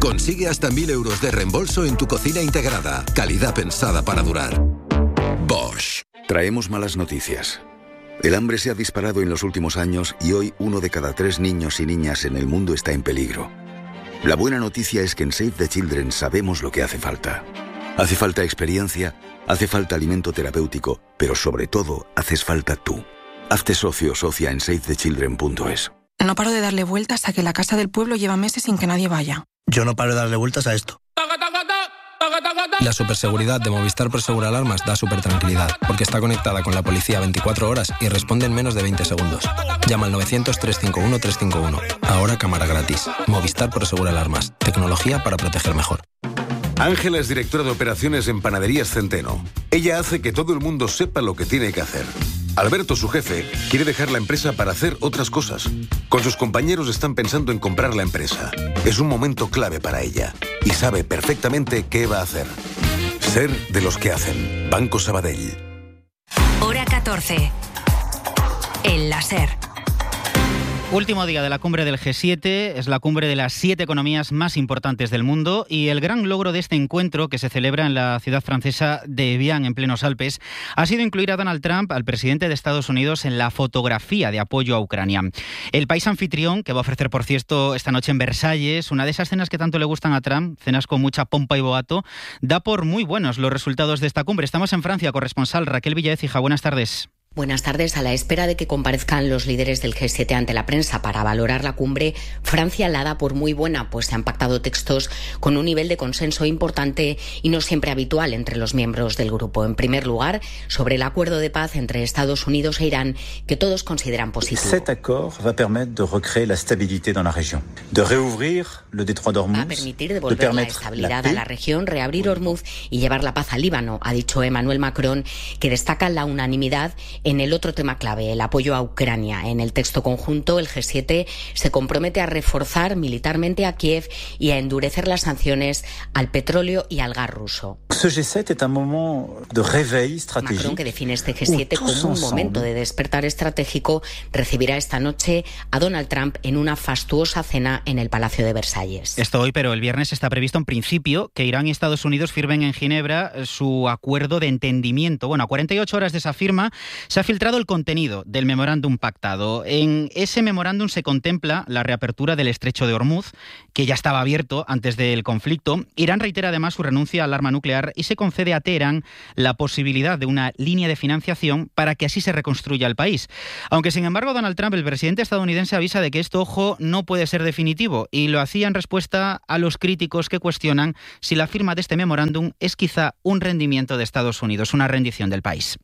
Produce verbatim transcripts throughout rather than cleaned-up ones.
Consigue hasta mil euros de reembolso en tu cocina integrada. Calidad pensada para durar. Bosch. Traemos malas noticias. El hambre se ha disparado en los últimos años y hoy uno de cada tres niños y niñas en el mundo está en peligro. La buena noticia es que en Save the Children sabemos lo que hace falta. Hace falta experiencia, hace falta alimento terapéutico, pero sobre todo, haces falta tú. Hazte socio o socia en save the children punto es. No paro de darle vueltas a que la casa del pueblo lleva meses sin que nadie vaya. Yo no paro de darle vueltas a esto. La superseguridad de Movistar Prosegur Alarmas da súper tranquilidad, porque está conectada con la policía veinticuatro horas y responde en menos de veinte segundos. Llama al novecientos, trescientos cincuenta y uno, trescientos cincuenta y uno. Ahora cámara gratis. Movistar Prosegur Alarmas. Tecnología para proteger mejor. Ángela es directora de operaciones en Panaderías Centeno. Ella hace que todo el mundo sepa lo que tiene que hacer. Alberto, su jefe, quiere dejar la empresa para hacer otras cosas. Con sus compañeros están pensando en comprar la empresa. Es un momento clave para ella y sabe perfectamente qué va a hacer. Ser de los que hacen. Banco Sabadell. Hora catorce. El láser. Último día de la cumbre del G siete, es la cumbre de las siete economías más importantes del mundo y el gran logro de este encuentro, que se celebra en la ciudad francesa de Evian, en plenos Alpes, ha sido incluir a Donald Trump, al presidente de Estados Unidos, en la fotografía de apoyo a Ucrania. El país anfitrión, que va a ofrecer, por cierto, esta noche en Versalles, una de esas cenas que tanto le gustan a Trump, cenas con mucha pompa y boato, da por muy buenos los resultados de esta cumbre. Estamos en Francia, corresponsal Raquel Villaécija, buenas tardes. Buenas tardes. A la espera de que comparezcan los líderes del G siete ante la prensa para valorar la cumbre, Francia la da por muy buena, pues se han pactado textos con un nivel de consenso importante y no siempre habitual entre los miembros del grupo. En primer lugar, sobre el acuerdo de paz entre Estados Unidos e Irán, que todos consideran positivo. Cet accord va permettre de recréer la stabilité dans la région, de réouvrir le détroit d'Ormuz, va a permitir devolver la estabilidad a la región, reabrir Ormuz y llevar la paz a Líbano, ha dicho Emmanuel Macron, que destaca la unanimidad en el otro tema clave, el apoyo a Ucrania. En el texto conjunto, el G siete se compromete a reforzar militarmente a Kiev y a endurecer las sanciones al petróleo y al gas ruso. Ce G siete es un momento de réveil estratégico. Macron, que define este G siete como un momento de despertar estratégico, recibirá esta noche a Donald Trump en una fastuosa cena en el Palacio de Versalles. Esto hoy, pero el viernes está previsto en principio que Irán y Estados Unidos firmen en Ginebra su acuerdo de entendimiento. Bueno, a cuarenta y ocho horas de esa firma se ha filtrado el contenido del memorándum pactado. En ese memorándum se contempla la reapertura del estrecho de Ormuz, que ya estaba abierto antes del conflicto. Irán reitera además su renuncia al arma nuclear y se concede a Teherán la posibilidad de una línea de financiación para que así se reconstruya el país. Aunque, sin embargo, Donald Trump, el presidente estadounidense, avisa de que esto, ojo, no puede ser definitivo, y lo hacía en respuesta a los críticos que cuestionan si la firma de este memorándum es quizá un rendimiento de Estados Unidos, una rendición del país.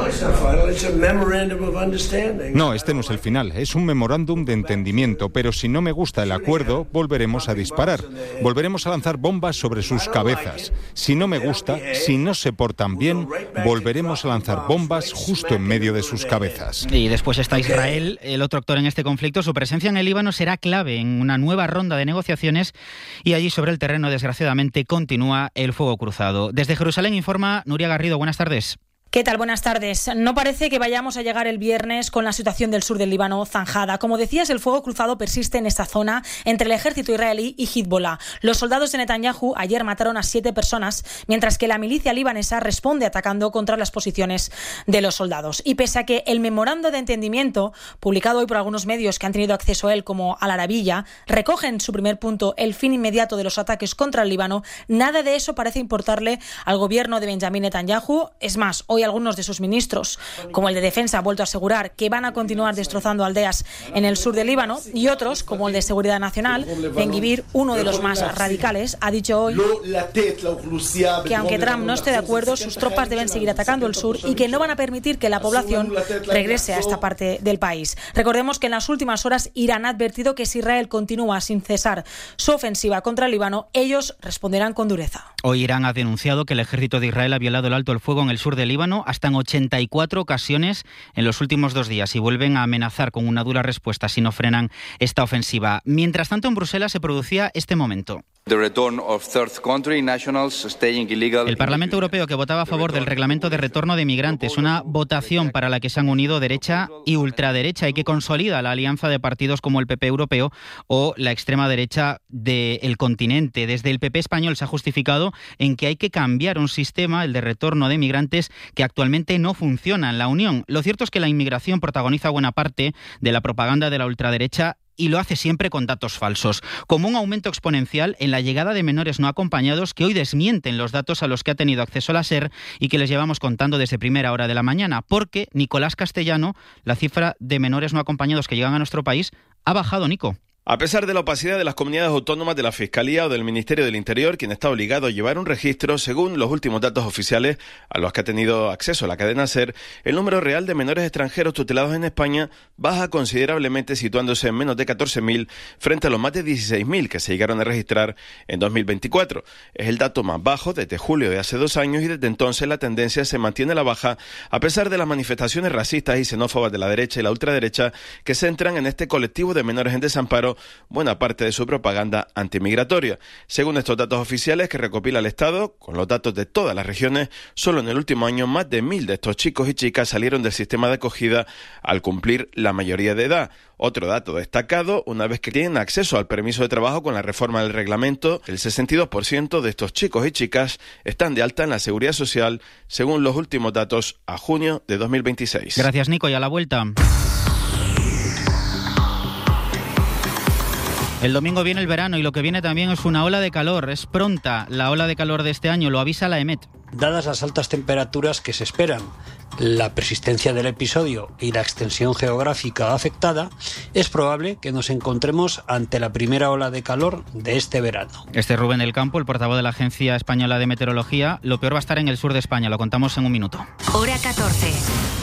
No, este no es el final, es un memorándum de entendimiento, pero si no me gusta el acuerdo, volveremos a disparar, volveremos a lanzar bombas sobre sus cabezas. Si no me gusta, si no se portan bien, volveremos a lanzar bombas justo en medio de sus cabezas. Y después está Israel, el otro actor en este conflicto. Su presencia en el Líbano será clave en una nueva ronda de negociaciones y allí sobre el terreno, desgraciadamente, continúa el fuego cruzado. Desde Jerusalén informa Nuria Garrido, buenas tardes. ¿Qué tal? Buenas tardes. No parece que vayamos a llegar el viernes con la situación del sur del Líbano zanjada. Como decías, el fuego cruzado persiste en esta zona entre el ejército israelí y Hezbollah. Los soldados de Netanyahu ayer mataron a siete personas, mientras que la milicia libanesa responde atacando contra las posiciones de los soldados. Y pese a que el memorando de entendimiento, publicado hoy por algunos medios que han tenido acceso a él, como Al Arabiyya, recoge en su primer punto el fin inmediato de los ataques contra el Líbano, nada de eso parece importarle al gobierno de Benjamín Netanyahu. Es más, hoy algunos de sus ministros, como el de Defensa, ha vuelto a asegurar que van a continuar destrozando aldeas en el sur del Líbano, y otros, como el de Seguridad Nacional, Ben-Gvir, uno de los más radicales, ha dicho hoy que aunque Trump no esté de acuerdo, sus tropas deben seguir atacando el sur y que no van a permitir que la población regrese a esta parte del país. Recordemos que en las últimas horas Irán ha advertido que si Israel continúa sin cesar su ofensiva contra el Líbano, ellos responderán con dureza. Hoy Irán ha denunciado que el ejército de Israel ha violado el alto el fuego en el sur del Líbano hasta en ochenta y cuatro ocasiones en los últimos dos días y vuelven a amenazar con una dura respuesta si no frenan esta ofensiva. Mientras tanto, en Bruselas se producía este momento. El Parlamento Europeo, que votaba a favor del reglamento de retorno de migrantes, una votación para la que se han unido derecha y ultraderecha y que consolida la alianza de partidos como el P P europeo o la extrema derecha del continente. Desde el P P español se ha justificado en que hay que cambiar un sistema, el de retorno de migrantes, que actualmente no funciona en la Unión. Lo cierto es que la inmigración protagoniza buena parte de la propaganda de la ultraderecha y lo hace siempre con datos falsos, como un aumento exponencial en la llegada de menores no acompañados que hoy desmienten los datos a los que ha tenido acceso la SER y que les llevamos contando desde primera hora de la mañana, porque Nicolás Castellano, la cifra de menores no acompañados que llegan a nuestro país, ha bajado, Nico. A pesar de la opacidad de las comunidades autónomas, de la Fiscalía o del Ministerio del Interior, quien está obligado a llevar un registro, según los últimos datos oficiales a los que ha tenido acceso la cadena SER, el número real de menores extranjeros tutelados en España baja considerablemente, situándose en menos de catorce mil frente a los más de dieciséis mil que se llegaron a registrar en dos mil veinticuatro. Es el dato más bajo desde julio de hace dos años y desde entonces la tendencia se mantiene a la baja, a pesar de las manifestaciones racistas y xenófobas de la derecha y la ultraderecha que centran en este colectivo de menores en desamparo buena parte de su propaganda antimigratoria. Según estos datos oficiales que recopila el Estado, con los datos de todas las regiones, solo en el último año más de mil de estos chicos y chicas salieron del sistema de acogida al cumplir la mayoría de edad. Otro dato destacado, una vez que tienen acceso al permiso de trabajo con la reforma del reglamento, el sesenta y dos por ciento de estos chicos y chicas están de alta en la Seguridad Social, según los últimos datos a junio de dos mil veintiséis. Gracias, Nico, y a la vuelta. El domingo viene el verano y lo que viene también es una ola de calor. Es pronta la ola de calor de este año, lo avisa la EMET. Dadas las altas temperaturas que se esperan, la persistencia del episodio y la extensión geográfica afectada, es probable que nos encontremos ante la primera ola de calor de este verano. Este es Rubén del Campo, el portavoz de la Agencia Española de Meteorología. Lo peor va a estar en el sur de España, lo contamos en un minuto. Hora catorce.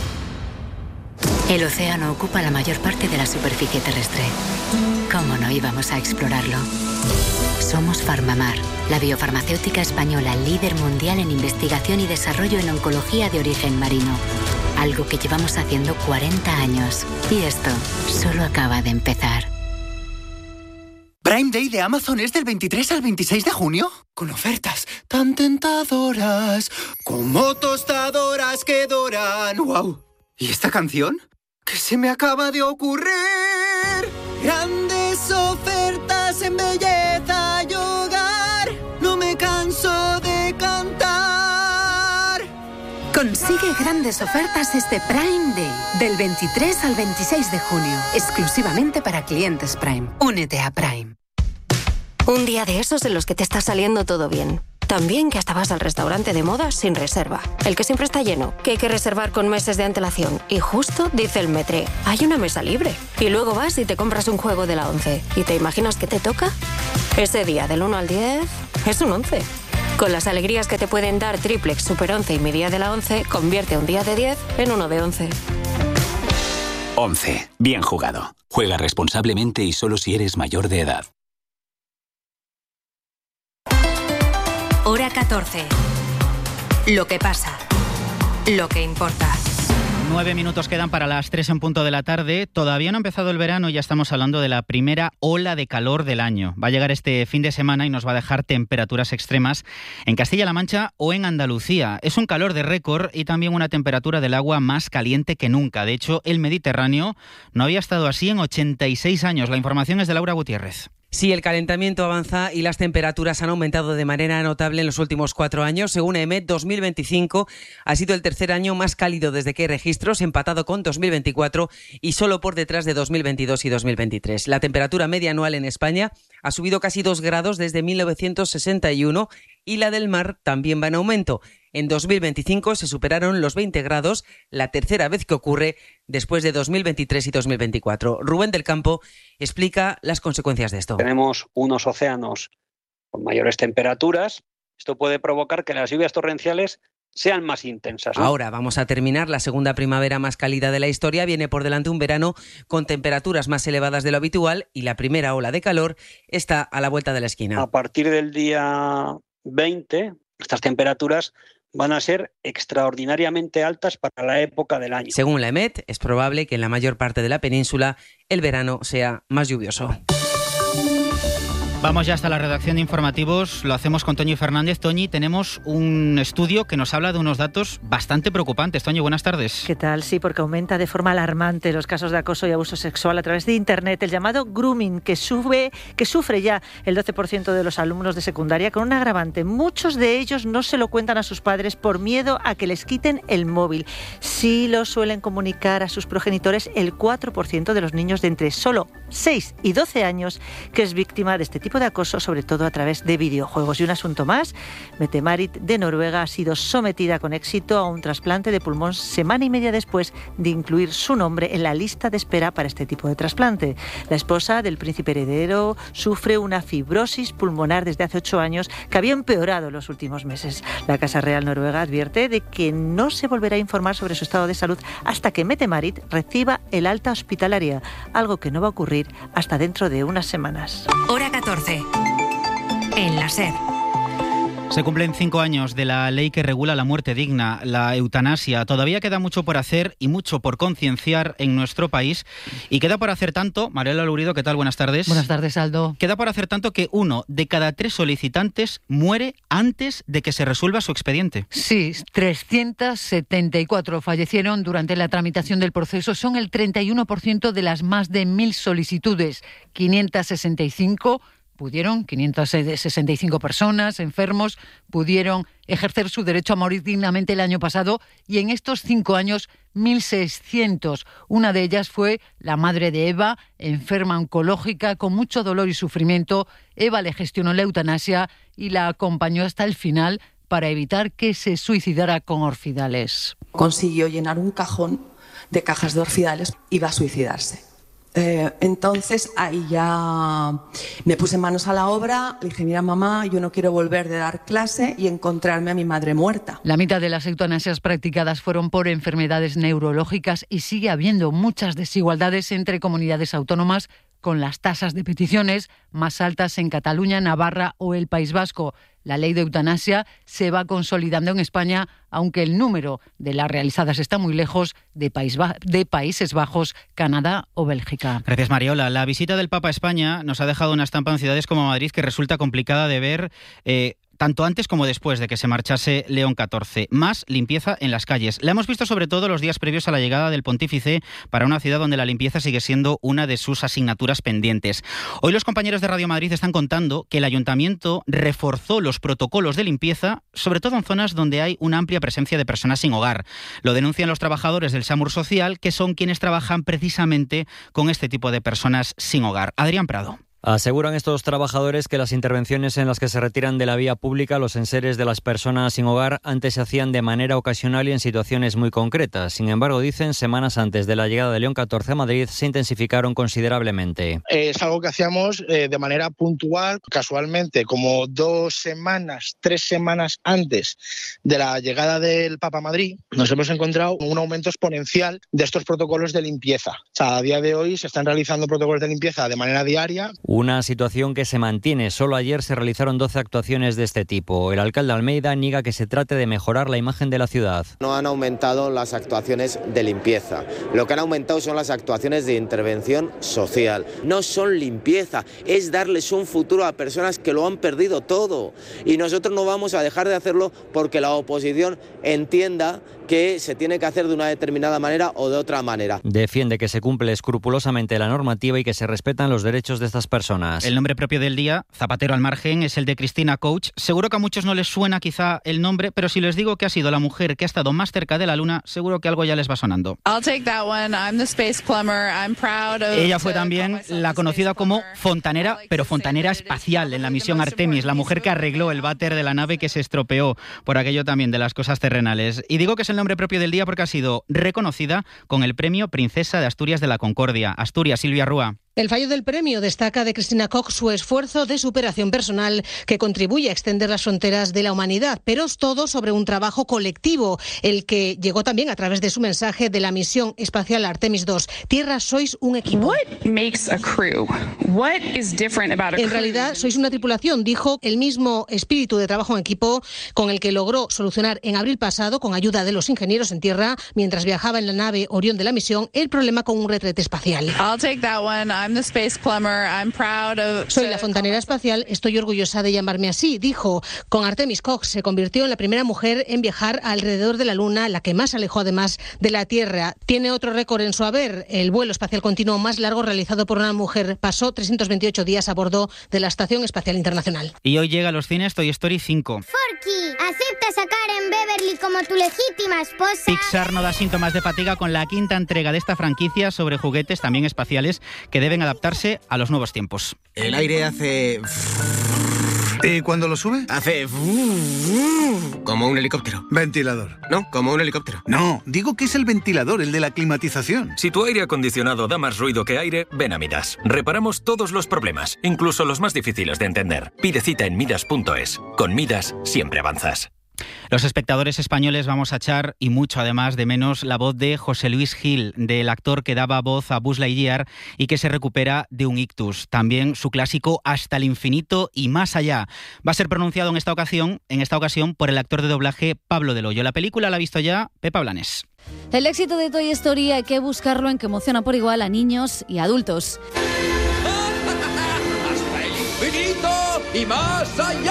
El océano ocupa la mayor parte de la superficie terrestre. ¿Cómo no íbamos a explorarlo? Somos Farmamar, la biofarmacéutica española líder mundial en investigación y desarrollo en oncología de origen marino. Algo que llevamos haciendo cuarenta años. Y esto solo acaba de empezar. Prime Day de Amazon es del veintitrés al veintiséis de junio, con ofertas tan tentadoras como tostadoras que doran. ¡Wow! ¿Y esta canción? ¿Qué se me acaba de ocurrir? Grandes ofertas en belleza y hogar, no me canso de cantar. Consigue grandes ofertas este Prime Day, del veintitrés al veintiséis de junio, exclusivamente para clientes Prime. Únete a Prime. Un día de esos en los que te está saliendo todo bien. También que hasta vas al restaurante de moda sin reserva. El que siempre está lleno, que hay que reservar con meses de antelación. Y justo dice el Metre, hay una mesa libre. Y luego vas y te compras un juego de la once. ¿Y te imaginas que te toca? Ese día del uno al diez es un once. Con las alegrías que te pueden dar Triplex, Super once y mi día de la once, convierte un día de diez en uno de once. once. Bien jugado. Juega responsablemente y solo si eres mayor de edad. Hora catorce. Lo que pasa. Lo que importa. Nueve minutos quedan para las tres en punto de la tarde. Todavía no ha empezado el verano y ya estamos hablando de la primera ola de calor del año. Va a llegar este fin de semana y nos va a dejar temperaturas extremas en Castilla-La Mancha o en Andalucía. Es un calor de récord y también una temperatura del agua más caliente que nunca. De hecho, el Mediterráneo no había estado así en ochenta y seis años. La información es de Laura Gutiérrez. Sí, el calentamiento avanza y las temperaturas han aumentado de manera notable en los últimos cuatro años. Según EMET, dos mil veinticinco ha sido el tercer año más cálido desde que hay registros, empatado con dos mil veinticuatro y solo por detrás de dos mil veintidós y dos mil veintitrés. La temperatura media anual en España ha subido casi dos grados desde mil novecientos sesenta y uno y la del mar también va en aumento. En dos mil veinticinco se superaron los veinte grados, la tercera vez que ocurre después de dos mil veintitrés y dos mil veinticuatro. Rubén del Campo explica las consecuencias de esto. Tenemos unos océanos con mayores temperaturas. Esto puede provocar que las lluvias torrenciales sean más intensas, ¿no? Ahora vamos a terminar la segunda primavera más cálida de la historia. Viene por delante un verano con temperaturas más elevadas de lo habitual y la primera ola de calor está a la vuelta de la esquina. A partir del día veinte, estas temperaturas van a ser extraordinariamente altas para la época del año. Según la EMET, es probable que en la mayor parte de la península el verano sea más lluvioso. Vamos ya hasta la redacción de informativos, lo hacemos con Toñi Fernández. Toñi, tenemos un estudio que nos habla de unos datos bastante preocupantes. Toñi, buenas tardes. ¿Qué tal? Sí, porque aumenta de forma alarmante los casos de acoso y abuso sexual a través de Internet, el llamado grooming, que sube, que sufre ya el doce por ciento de los alumnos de secundaria, con un agravante. Muchos de ellos no se lo cuentan a sus padres por miedo a que les quiten el móvil. Sí lo suelen comunicar a sus progenitores el cuatro por ciento de los niños de entre solo seis y doce años que es víctima de este tipo de acoso, sobre todo a través de videojuegos. Y un asunto más, Mette-Marit de Noruega ha sido sometida con éxito a un trasplante de pulmón semana y media después de incluir su nombre en la lista de espera para este tipo de trasplante. La esposa del príncipe heredero sufre una fibrosis pulmonar desde hace ocho años que había empeorado en los últimos meses. La Casa Real Noruega advierte de que no se volverá a informar sobre su estado de salud hasta que Mette-Marit reciba el alta hospitalaria, algo que no va a ocurrir hasta dentro de unas semanas. Hora catorce. En la SER. Se cumplen cinco años de la ley que regula la muerte digna, la eutanasia. Todavía queda mucho por hacer y mucho por concienciar en nuestro país. Y queda por hacer tanto, Mariela Lurido, ¿qué tal? Buenas tardes. Buenas tardes, Aldo. Queda por hacer tanto que uno de cada tres solicitantes muere antes de que se resuelva su expediente. Sí, trescientos setenta y cuatro fallecieron durante la tramitación del proceso. Son el treinta y uno por ciento de las más de mil solicitudes. quinientos sesenta y cinco pudieron, quinientas sesenta y cinco personas enfermos, pudieron ejercer su derecho a morir dignamente el año pasado, y en estos cinco años, mil seiscientos. Una de ellas fue la madre de Eva, enferma oncológica, con mucho dolor y sufrimiento. Eva le gestionó la eutanasia y la acompañó hasta el final para evitar que se suicidara con Orfidales. Consiguió llenar un cajón de cajas de Orfidales y iba a suicidarse. Eh, entonces ahí ya me puse manos a la obra, le dije, mira mamá, yo no quiero volver de dar clase y encontrarme a mi madre muerta. La mitad de las eutanasias practicadas fueron por enfermedades neurológicas y sigue habiendo muchas desigualdades entre comunidades autónomas, con las tasas de peticiones más altas en Cataluña, Navarra o el País Vasco. La ley de eutanasia se va consolidando en España, aunque el número de las realizadas está muy lejos de, País Ba- de Países Bajos, Canadá o Bélgica. Gracias, Mariola. La visita del Papa a España nos ha dejado una estampa en ciudades como Madrid que resulta complicada de ver, eh, tanto antes como después de que se marchase León catorce. Más limpieza en las calles. La hemos visto sobre todo los días previos a la llegada del pontífice para una ciudad donde la limpieza sigue siendo una de sus asignaturas pendientes. Hoy los compañeros de Radio Madrid están contando que el ayuntamiento reforzó los protocolos de limpieza, sobre todo en zonas donde hay una amplia presencia de personas sin hogar. Lo denuncian los trabajadores del SAMUR Social, que son quienes trabajan precisamente con este tipo de personas sin hogar. Adrián Prado. Aseguran estos trabajadores que las intervenciones en las que se retiran de la vía pública los enseres de las personas sin hogar antes se hacían de manera ocasional y en situaciones muy concretas. Sin embargo, dicen, semanas antes de la llegada de León catorce a Madrid se intensificaron considerablemente. Es algo que hacíamos eh, de manera puntual, casualmente, como dos semanas, tres semanas antes de la llegada del Papa a Madrid, nos hemos encontrado un aumento exponencial de estos protocolos de limpieza. O sea, a día de hoy se están realizando protocolos de limpieza de manera diaria. Una situación que se mantiene. Solo ayer se realizaron doce actuaciones de este tipo. El alcalde Almeida niega que se trate de mejorar la imagen de la ciudad. No han aumentado las actuaciones de limpieza. Lo que han aumentado son las actuaciones de intervención social. No son limpieza, es darles un futuro a personas que lo han perdido todo. Y nosotros no vamos a dejar de hacerlo porque la oposición entienda que se tiene que hacer de una determinada manera o de otra manera. Defiende que se cumple escrupulosamente la normativa y que se respetan los derechos de estas personas. El nombre propio del día, Zapatero al margen, es el de Cristina Couch. Seguro que a muchos no les suena quizá el nombre, pero si les digo que ha sido la mujer que ha estado más cerca de la Luna, seguro que algo ya les va sonando. Ella fue también la conocida como fontanera, pero fontanera espacial en la misión Artemis, la mujer que arregló el váter de la nave que se estropeó por aquello también de las cosas terrenales. Y digo que es el nombre propio del día porque ha sido reconocida con el premio Princesa de Asturias de la Concordia. Asturias, Silvia Rúa. El fallo del premio destaca de Cristina Koch su esfuerzo de superación personal que contribuye a extender las fronteras de la humanidad, pero es todo sobre un trabajo colectivo, el que llegó también a través de su mensaje de la misión espacial Artemis dos. Tierra, sois un equipo. What makes a crew? What is different about a crew? En realidad, sois una tripulación, dijo el mismo espíritu de trabajo en equipo con el que logró solucionar en abril pasado, con ayuda de los ingenieros en tierra, mientras viajaba en la nave Orión de la misión, el problema con un retrete espacial. I'll take that one. Soy la fontanera espacial, estoy orgullosa de llamarme así, dijo. Con Artemis Cox se convirtió en la primera mujer en viajar alrededor de la Luna, la que más alejó además de la Tierra. Tiene otro récord en su haber, el vuelo espacial continuo más largo realizado por una mujer. Pasó trescientos veintiocho días a bordo de la Estación Espacial Internacional. Y hoy llega a los cines Toy Story cinco. Forky, ¿aceptas a Karen Beverly como tu legítima esposa? Pixar no da síntomas de fatiga con la quinta entrega de esta franquicia sobre juguetes también espaciales que deben adaptarse a los nuevos tiempos. El aire hace... ¿Y cuando lo sube? Hace... como un helicóptero. Ventilador. No, como un helicóptero. No, digo que es el ventilador, el de la climatización. Si tu aire acondicionado da más ruido que aire, ven a Midas. Reparamos todos los problemas, incluso los más difíciles de entender. Pide cita en midas punto es. Con Midas siempre avanzas. Los espectadores españoles vamos a echar, y mucho además, de menos la voz de José Luis Gil, del actor que daba voz a Buzz Lightyear y que se recupera de un ictus. También su clásico Hasta el infinito y más allá. Va a ser pronunciado en esta ocasión, en esta ocasión por el actor de doblaje Pablo Del Hoyo. La película la ha visto ya Pepa Blanes. El éxito de Toy Story hay que buscarlo en que emociona por igual a niños y adultos. ¡Hasta el infinito y más allá!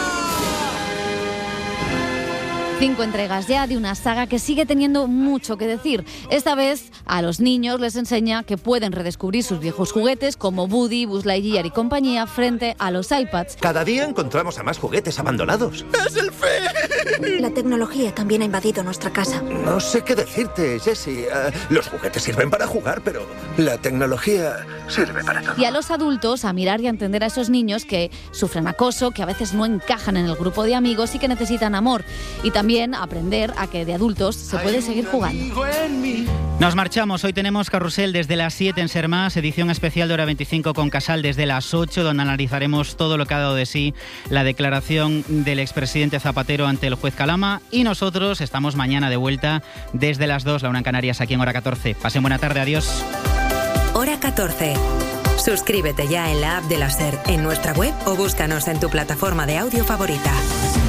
Cinco entregas ya de una saga que sigue teniendo mucho que decir. Esta vez a los niños les enseña que pueden redescubrir sus viejos juguetes como Woody, Buzz Lightyear y compañía frente a los iPads. Cada día encontramos a más juguetes abandonados. ¡Es el fin! La tecnología también ha invadido nuestra casa. No sé qué decirte, Jessie. Uh, los juguetes sirven para jugar, pero la tecnología sirve para todo. Y a los adultos a mirar y a entender a esos niños que sufren acoso, que a veces no encajan en el grupo de amigos y que necesitan amor. Y también aprender a que de adultos se puede seguir jugando. Nos marchamos. Hoy tenemos Carrusel desde las siete en Ser Más, edición especial de Hora veinticinco con Casal desde las ocho, donde analizaremos todo lo que ha dado de sí la declaración del expresidente Zapatero ante el juez Calama. Y nosotros estamos mañana de vuelta desde las dos, la una en Canarias, aquí en Hora catorce. Pasen buena tarde, adiós. Hora catorce. Suscríbete ya en la app de la SER, en nuestra web o búscanos en tu plataforma de audio favorita.